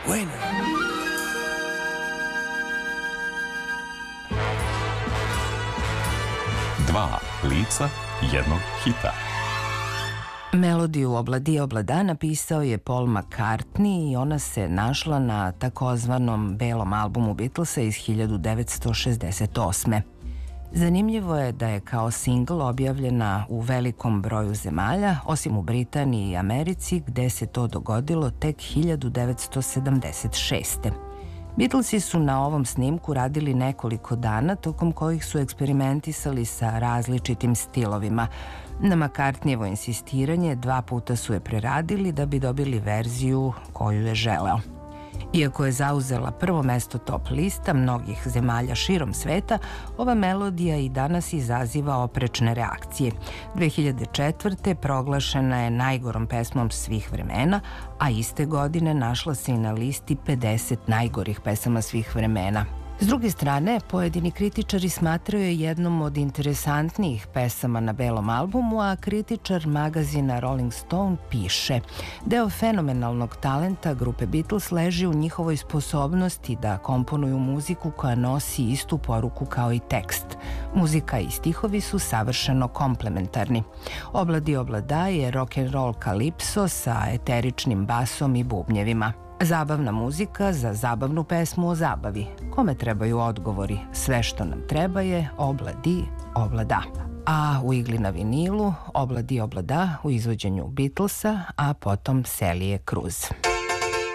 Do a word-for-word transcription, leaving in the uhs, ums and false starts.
Buena. Dva lica jednog hita. Melodiju Obladi oblada napisao je Paul McCartney i ona se našla na takozvanom belom albumu Beatlesa iz hiljadu devetsto šezdeset osme. Zanimljivo je da je kao singl objavljena u velikom broju zemalja, osim u Britaniji i Americi, gde se to dogodilo tek hiljadu devetsto sedamdeset šeste. Beatlesi su na ovom snimku radili nekoliko dana, tokom kojih su eksperimentisali sa različitim stilovima. Na McCartneyevo insistiranje dva puta su je preradili da bi dobili verziju koju je želeo. Iako je zauzela prvo mesto top lista mnogih zemalja širom sveta, ova melodija i danas izaziva oprečne reakcije. dve hiljade četvrte. proglašena je najgorom pesmom svih vremena, a iste godine našla se i na listi pedeset najgorih pesama svih vremena. S druge strane, pojedini kritičari smatraju je jednom od interesantnijih pesama na belom albumu, a kritičar magazina Rolling Stone piše: deo fenomenalnog talenta grupe Beatles leži u njihovoj sposobnosti da komponuju muziku koja nosi istu poruku kao i tekst. Muzika i stihovi su savršeno komplementarni. Obladi oblada je rock'n'roll kalipso sa eteričnim basom i bubnjevima. Zabavna muzika za zabavnu pesmu o zabavi. Kome trebaju odgovori? Sve što nam treba je Obladi oblada. A u igli na vinilu Obladi oblada u izvođenju Beatlesa, a potom Celie Cruz.